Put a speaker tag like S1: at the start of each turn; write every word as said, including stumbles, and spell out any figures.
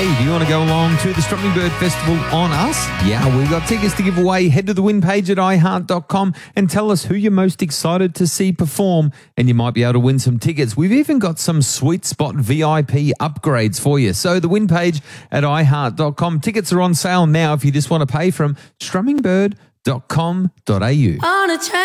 S1: Hey, do you want to go along to the Strumming Bird Festival on us? Yeah, we've got tickets to give away. Head to the win page at i heart dot com and tell us who you're most excited to see perform, and you might be able to win some tickets. We've even got some Sweet Spot V I P upgrades for you. So the win page at i heart dot com. Tickets are on sale now if you just want to pay from strumming bird dot com dot a u.